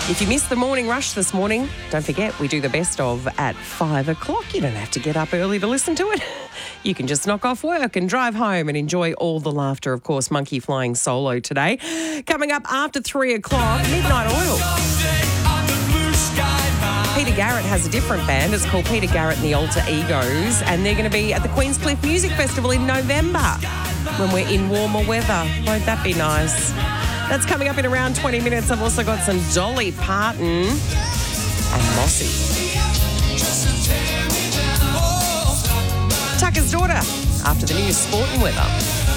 If you missed the morning rush this morning, don't forget we do the best of at 5 o'clock. You don't have to get up early to listen to it. You can just knock off work and drive home and enjoy all the laughter. Of course, Monkey flying solo today. Coming up after 3 o'clock, Midnight Oil. Peter Garrett has a different band. It's called Peter Garrett and the Alter Egos, and they're going to be at the Queenscliff Music Festival in November when we're in warmer weather. Won't that be nice? That's coming up in around 20 minutes. I've also got some Dolly Parton and Mossy. Tucker's Daughter after the news, sport and weather.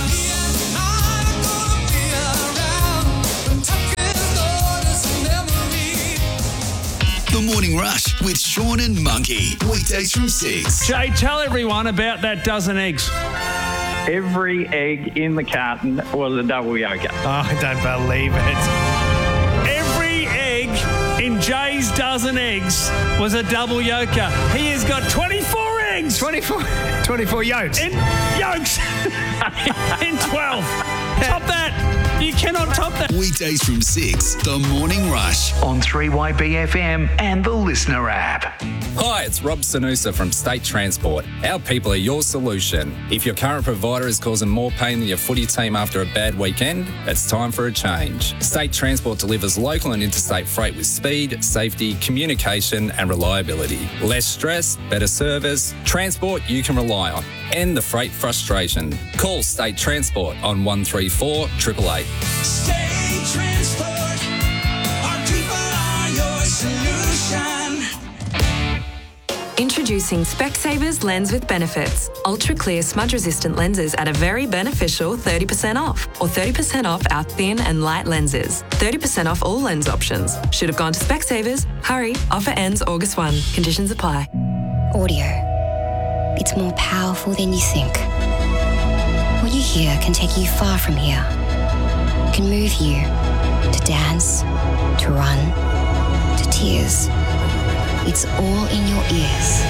The Morning Rush with Sean and Monkey. Weekdays from 6. Jay, tell everyone about that dozen eggs. Every egg in the carton was a double yolker. Oh, I don't believe it. Every egg in Jay's dozen eggs was a double yolker. He has got 24 eggs. 24 yolks. In yolks. In 12. Top that. You cannot top that. Weekdays from 6. The Morning Rush On 3YBFM and the Listener app. Hi, it's Rob Sanusa from State Transport. Our people are your solution. If your current provider is causing more pain than your footy team after a bad weekend, it's time for a change. State Transport delivers local and interstate freight with speed, safety, communication and reliability. Less stress, better service, transport you can rely on. End the freight frustration. Call State Transport on 134 888. State Transport, our people are your solution. Introducing Specsavers Lens with Benefits. Ultra clear smudge resistant lenses at a very beneficial 30% off, or 30% off our thin and light lenses. 30% off all lens options. Should have gone to Specsavers. Hurry, offer ends August 1. Conditions apply. Audio. It's more powerful than you think. What you hear can take you far from here. Can move you to dance, to run, to tears. It's all in your ears.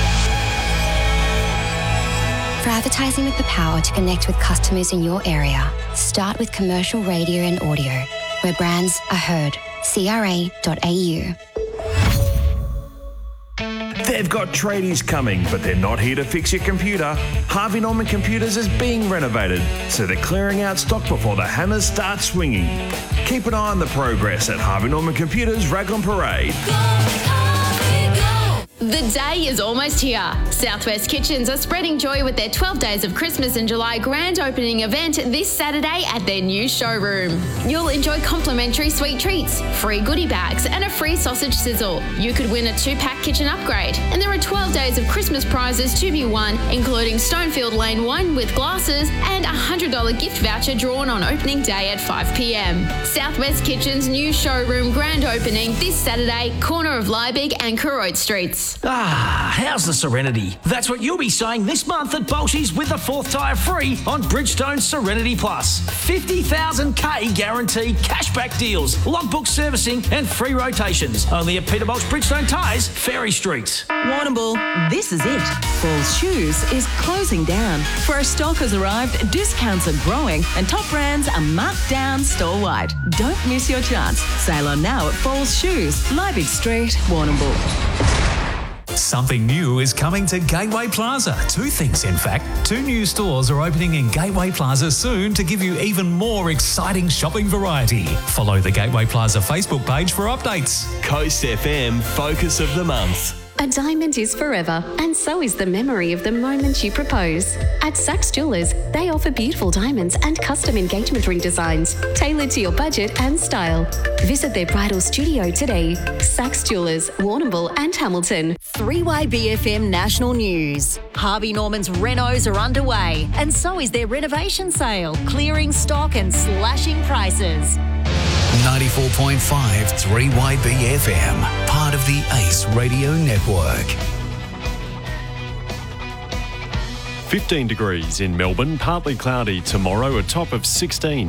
For advertising with the power to connect with customers in your area, start with commercial radio and audio, where brands are heard. CRA.au. They've got tradies coming, but they're not here to fix your computer. Harvey Norman Computers is being renovated, so they're clearing out stock before the hammers start swinging. Keep an eye on the progress at Harvey Norman Computers Raglan Parade. The day is almost here. Southwest Kitchens are spreading joy with their 12 Days of Christmas in July grand opening event this Saturday at their new showroom. You'll enjoy complimentary sweet treats, free goodie bags and a free sausage sizzle. You could win a 2-pack kitchen upgrade, and there are 12 days of Christmas prizes to be won, including Stonefield Lane wine with glasses and a $100 gift voucher drawn on opening day at 5 p.m. Southwest Kitchens' new showroom grand opening this Saturday, corner of Liebig and Koroit Streets. Ah, how's the Serenity? That's what you'll be saying this month at Bolshi's with the 4th tyre free on Bridgestone Serenity Plus. 50,000k guaranteed cashback deals, logbook servicing and free rotations. Only at Peterbolt's Bridgestone Tyres, Ferry Street. Warrnambool, this is it. Falls Shoes is closing down. Fresh stock has arrived, discounts are growing and top brands are marked down store-wide. Don't miss your chance. Sail on now at Falls Shoes, Liebig Street, Warrnambool. Something new is coming to Gateway Plaza. 2 things, in fact. 2 new stores are opening in Gateway Plaza soon to give you even more exciting shopping variety. Follow the Gateway Plaza Facebook page for updates. Coast FM Focus of the Month. A diamond is forever, and so is the memory of the moment you propose. At Saks Jewelers, they offer beautiful diamonds and custom engagement ring designs tailored to your budget and style. Visit their bridal studio today. Saks Jewelers, Warrnambool and Hamilton. 3YBFM National News. Harvey Norman's renos are underway, and so is their renovation sale, clearing stock and slashing prices. 94.5 3YBFM, part of the Ace Radio Network. 15 degrees in Melbourne, partly cloudy tomorrow, a top of 16.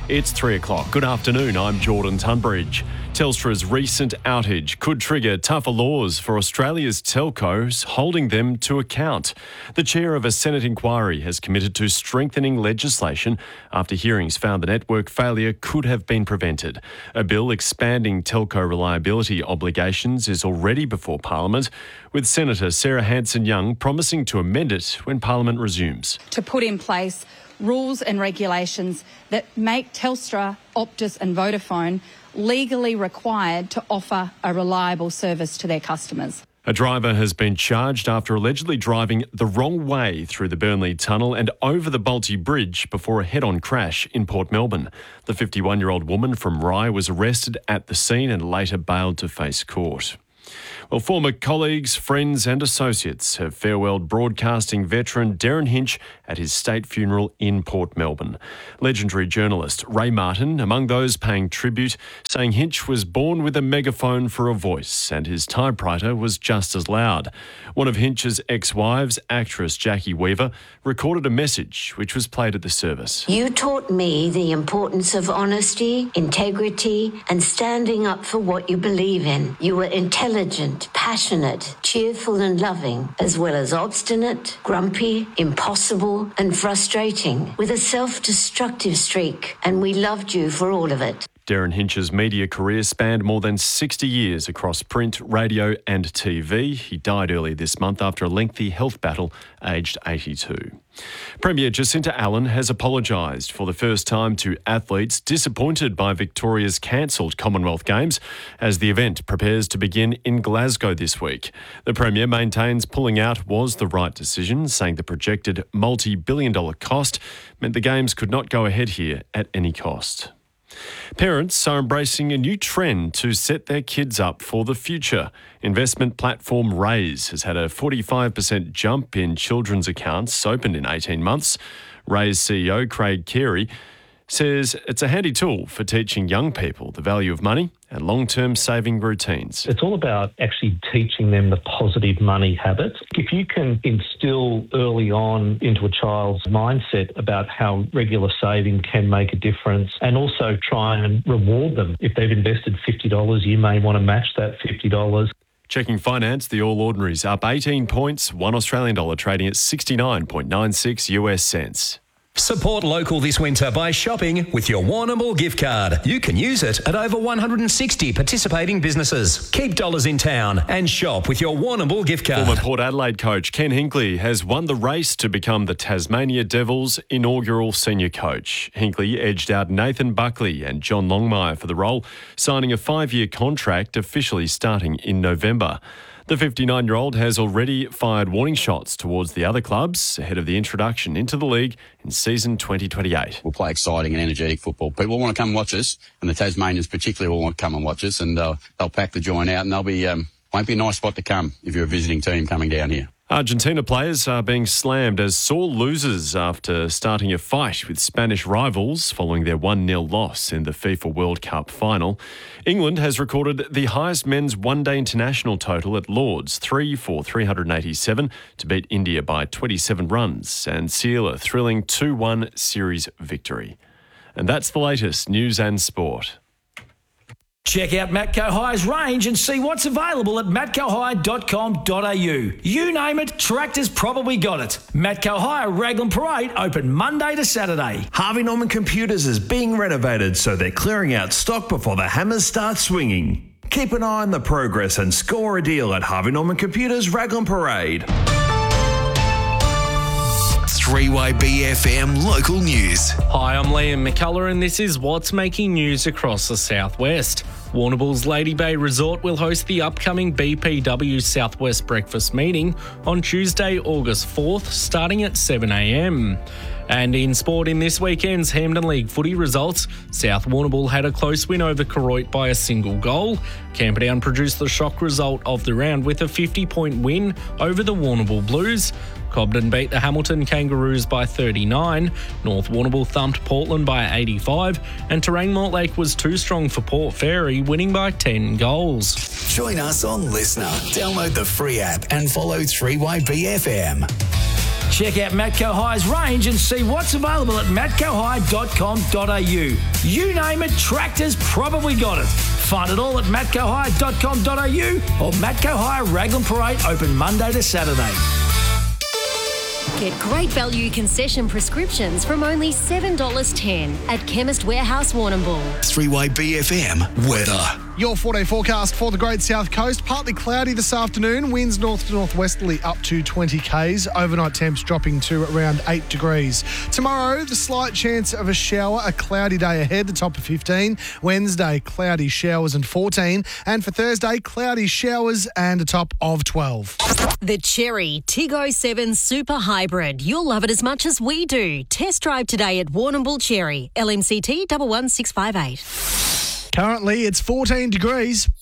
It's 3 o'clock. Good afternoon, I'm Jordan Tunbridge. Telstra's recent outage could trigger tougher laws for Australia's telcos, holding them to account. The chair of a Senate inquiry has committed to strengthening legislation after hearings found the network failure could have been prevented. A bill expanding telco reliability obligations is already before Parliament, with Senator Sarah Hanson-Young promising to amend it when Parliament resumes. To put in place rules and regulations that make Telstra, Optus and Vodafone legally required to offer a reliable service to their customers. A driver has been charged after allegedly driving the wrong way through the Burnley Tunnel and over the Balti Bridge before a head-on crash in Port Melbourne. The 51-year-old woman from Rye was arrested at the scene and later bailed to face court. Well, former colleagues, friends and associates have farewelled broadcasting veteran Darren Hinch at his state funeral in Port Melbourne. Legendary journalist Ray Martin, among those paying tribute, saying Hinch was born with a megaphone for a voice and his typewriter was just as loud. One of Hinch's ex-wives, actress Jackie Weaver, recorded a message which was played at the service. You taught me the importance of honesty, integrity and standing up for what you believe in. You were intelligent, passionate, cheerful and loving, as well as obstinate, grumpy, impossible and frustrating, with a self-destructive streak, and we loved you for all of it. Darren Hinch's media career spanned more than 60 years across print, radio and TV. He died early this month after a lengthy health battle, aged 82. Premier Jacinta Allen has apologised for the first time to athletes disappointed by Victoria's cancelled Commonwealth Games as the event prepares to begin in Glasgow this week. The Premier maintains pulling out was the right decision, saying the projected multi-billion-dollar cost meant the Games could not go ahead here at any cost. Parents are embracing a new trend to set their kids up for the future. Investment platform Raise has had a 45% jump in children's accounts opened in 18 months. Raise CEO Craig Carey says it's a handy tool for teaching young people the value of money and long-term saving routines. It's all about actually teaching them the positive money habits. If you can instill early on into a child's mindset about how regular saving can make a difference, and also try and reward them. If they've invested $50, you may want to match that $50. Checking finance, the All Ordinaries up 18 points, $1 Australian dollar trading at 69.96 US cents. Support local this winter by shopping with your Warrnambool gift card. You can use it at over 160 participating businesses. Keep dollars in town and shop with your Warrnambool gift card. Former Port Adelaide coach Ken Hinkley has won the race to become the Tasmania Devils' inaugural senior coach. Hinkley edged out Nathan Buckley and John Longmire for the role, signing a 5-year contract officially starting in November. The 59-year-old has already fired warning shots towards the other clubs ahead of the introduction into the league in season 2028. We'll play exciting and energetic football. People want to come and watch us, and the Tasmanians particularly will want to come and watch us, and they'll pack the joint out, and won't be a nice spot to come if you're a visiting team coming down here. Argentina players are being slammed as sore losers after starting a fight with Spanish rivals following their 1-0 loss in the FIFA World Cup final. England has recorded the highest men's one-day international total at Lord's, 3 for 387, to beat India by 27 runs and seal a thrilling 2-1 series victory. And that's the latest news and sport. Check out Matco High's range and see what's available at matcohigh.com.au. You name it, Tractor's probably got it. Matco High Raglan Parade open Monday to Saturday. Harvey Norman Computers is being renovated, so they're clearing out stock before the hammers start swinging. Keep an eye on the progress and score a deal at Harvey Norman Computers Raglan Parade. 3YB FM local news. Hi, I'm Liam McCullough and this is what's making news across the southwest. Warrnambool's Lady Bay Resort will host the upcoming BPW Southwest Breakfast meeting on Tuesday, August 4th, starting at 7 a.m. And in sport in this weekend's Hampden League footy results, South Warrnambool had a close win over Koroit by a single goal. Camperdown produced the shock result of the round with a 50-point win over the Warrnambool Blues. Cobden beat the Hamilton Kangaroos by 39, North Warrnambool thumped Portland by 85, and Terang Mortlake was too strong for Port Fairy, winning by 10 goals. Join us on Listener. Download the free app and follow 3YB FM. Check out Matco High's range and see what's available at matcohigh.com.au. You name it, Tractors probably got it. Find it all at matcohigh.com.au or Matco High Raglan Parade, open Monday to Saturday. Get great value concession prescriptions from only $7.10 at Chemist Warehouse Warrnambool. 3-Way BFM weather. Your 4-day forecast for the Great South Coast. Partly cloudy this afternoon. Winds north to northwesterly up to 20 k's. Overnight temps dropping to around 8 degrees. Tomorrow, the slight chance of a shower. A cloudy day ahead, the top of 15. Wednesday, cloudy showers and 14. And for Thursday, cloudy showers and a top of 12. The Cherry Tiggo 7 Super Hybrid. You'll love it as much as we do. Test drive today at Warrnambool Cherry. LMCT 11658. Currently, it's 14 degrees.